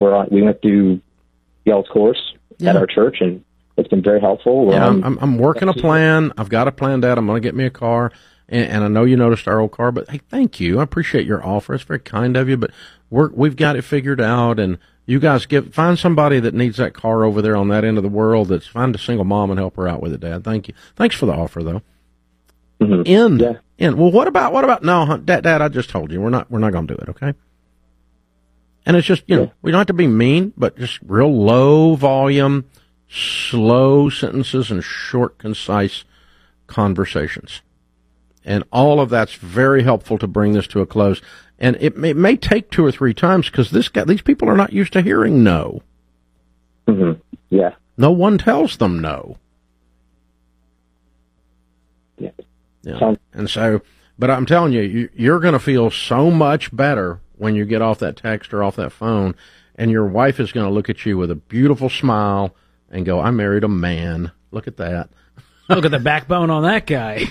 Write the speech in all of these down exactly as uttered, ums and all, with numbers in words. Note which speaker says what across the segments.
Speaker 1: we're on, we went through Yale's course
Speaker 2: Yeah.
Speaker 1: at our church, and it's been very helpful. We're
Speaker 2: Yeah,
Speaker 1: on-
Speaker 2: I'm, I'm working a plan. I've got a plan, Dad. I'm going to get me a car. And, and I know you noticed our old car, but hey, thank you. I appreciate your offer. It's very kind of you, but we're, we've got it figured out. And you guys give, find somebody that needs that car over there on that end of the world. That's find a single mom and help her out with it, Dad. Thank you. Thanks for the offer, though.
Speaker 1: Mhm.
Speaker 2: End.
Speaker 1: Yeah.
Speaker 2: End. Well, what about, what about, no, hun- Dad, Dad, I just told you, we're not, we're not going to do it, okay? And it's just, you know,
Speaker 1: Yeah.
Speaker 2: we don't have to be mean, but just real low volume, slow sentences and short, concise conversations. And all of that's very helpful to bring this to a close. And it may, it may take two or three times because this guy, these people are not used to hearing no.
Speaker 1: Mhm. Yeah.
Speaker 2: No one tells them no.
Speaker 1: Yeah.
Speaker 2: Yeah.
Speaker 1: Sounds-
Speaker 2: And so, but I'm telling you, you you're going to feel so much better when you get off that text or off that phone, and your wife is going to look at you with a beautiful smile and go, I married a man. Look at that.
Speaker 3: Look at the backbone on that guy.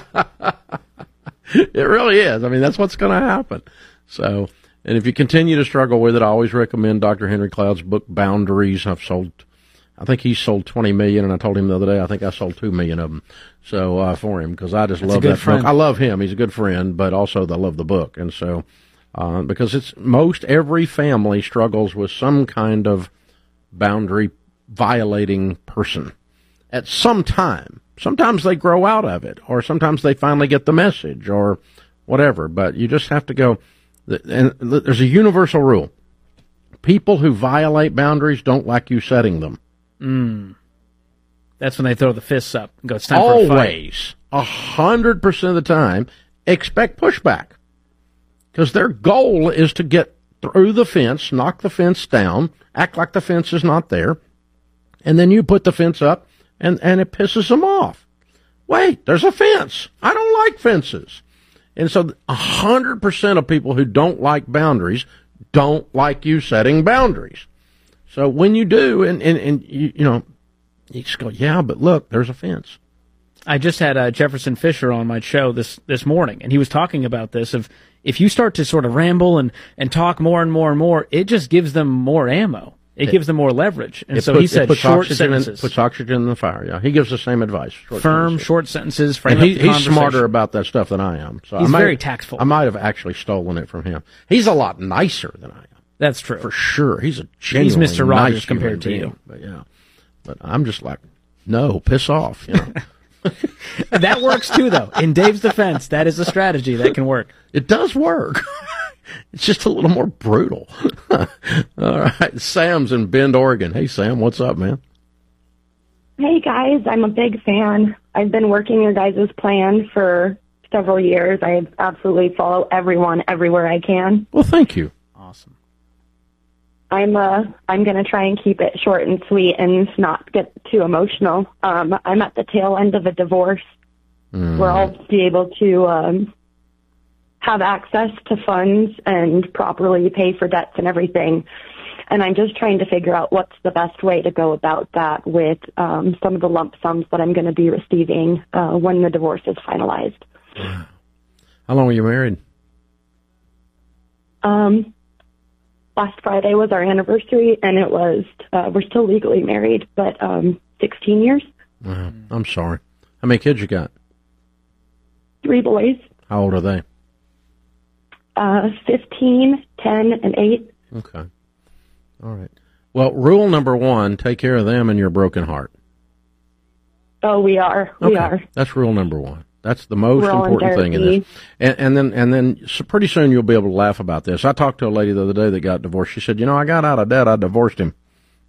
Speaker 2: It really is. I mean, that's what's going to happen. So, and if you continue to struggle with it, I always recommend Doctor Henry Cloud's book, Boundaries. I've sold, I think he's sold twenty million, and I told him the other day, I think I sold two million of them. So, uh, for him, because I just
Speaker 3: That's a
Speaker 2: love
Speaker 3: good
Speaker 2: that
Speaker 3: friend.
Speaker 2: book. I love him. He's a good friend, but also I love the book. And so, uh, because it's most every family struggles with some kind of boundary violating person at some time. Sometimes they grow out of it, or sometimes they finally get the message, or whatever. But you just have to go. And there's a universal rule: people who violate boundaries don't like you setting them.
Speaker 3: Mm. That's when they throw the fists up and go, it's time for a fight.
Speaker 2: Always, a hundred percent of the time, expect pushback, because their goal is to get through the fence, knock the fence down, act like the fence is not there, and then you put the fence up. And and it pisses them off. Wait, there's a fence. I don't like fences. And so a hundred percent of people who don't like boundaries don't like you setting boundaries. So when you do, and, and, and you, you know, you just go, yeah, but look, there's a fence.
Speaker 3: I just had uh, Jefferson Fisher on my show this, this morning, and he was talking about this. Of if you start to sort of ramble and, and talk more and more and more, it just gives them more ammo. It, it gives them more leverage. And so
Speaker 2: puts,
Speaker 3: he said
Speaker 2: puts
Speaker 3: short
Speaker 2: oxygen
Speaker 3: sentences.
Speaker 2: In, puts oxygen in the fire, yeah. He gives the same advice. Short
Speaker 3: Firm,
Speaker 2: sentences.
Speaker 3: short sentences, frame
Speaker 2: and
Speaker 3: up
Speaker 2: he,
Speaker 3: the
Speaker 2: he's
Speaker 3: conversation.
Speaker 2: smarter about that stuff than I am. So
Speaker 3: He's
Speaker 2: I might
Speaker 3: very
Speaker 2: have,
Speaker 3: tactful.
Speaker 2: I might have actually stolen it from him. He's a lot nicer than I am.
Speaker 3: That's true.
Speaker 2: For sure. He's a genuinely
Speaker 3: He's Mister Rogers
Speaker 2: nice
Speaker 3: compared to
Speaker 2: human
Speaker 3: you.
Speaker 2: being. But yeah. But I'm just like, no, piss off. You know?
Speaker 3: That works too, though. In Dave's defense, that is a strategy that can work.
Speaker 2: It does work. It's just a little more brutal. All right. Sam's in Bend, Oregon. Hey, Sam, what's up, man?
Speaker 4: Hey, guys. I'm a big fan. I've been working your guys' plan for several years. I absolutely follow everyone everywhere I can.
Speaker 2: Well, thank you.
Speaker 3: Awesome.
Speaker 4: I'm uh I'm gonna try and keep it short and sweet and not get too emotional. Um, I'm at the tail end of a divorce
Speaker 2: Mm.
Speaker 4: where I'll be able to um, have access to funds and properly pay for debts and everything. And I'm just trying to figure out what's the best way to go about that with um, some of the lump sums that I'm going to be receiving uh, when the divorce is finalized.
Speaker 2: How long were you married?
Speaker 4: Um, last Friday was our anniversary, and it was, uh, we're still legally married, but um, sixteen years.
Speaker 2: Wow. I'm sorry. How many kids you got?
Speaker 4: Three boys,
Speaker 2: How old are they?
Speaker 4: uh, fifteen, ten, and eight.
Speaker 2: Okay. All right. Well, rule number one, take care of them and your broken heart.
Speaker 4: Oh, we are. We
Speaker 2: Okay.
Speaker 4: are.
Speaker 2: That's rule number one. That's the most
Speaker 4: We're all in
Speaker 2: important thing in
Speaker 4: therapy.
Speaker 2: this. And, and then, and then, so pretty soon you'll be able to laugh about this. I talked to a lady the other day that got divorced. She said, "You know, I got out of debt. I divorced him."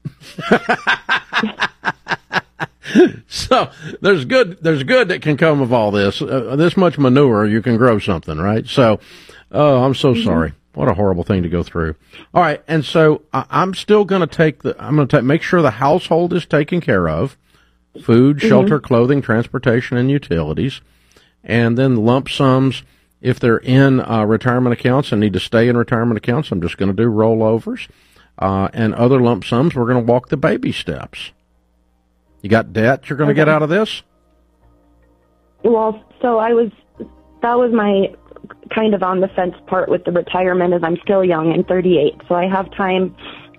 Speaker 2: So there's good, there's good that can come of all this. Uh, this much manure, you can grow something, right? So, oh, I'm so sorry. What a horrible thing to go through. All right, and so I, I'm still going to take the. I'm going to take make sure the household is taken care of: food, shelter, clothing, transportation, and utilities. And then lump sums, if they're in uh, retirement accounts and need to stay in retirement accounts, I'm just going to do rollovers. Uh, and other lump sums, we're going to walk the baby steps. You got debt you're going to
Speaker 4: Okay.
Speaker 2: get out of this?
Speaker 4: Well, so I was, that was my kind of on the fence part with the retirement, as I'm still young and thirty-eight, so I have time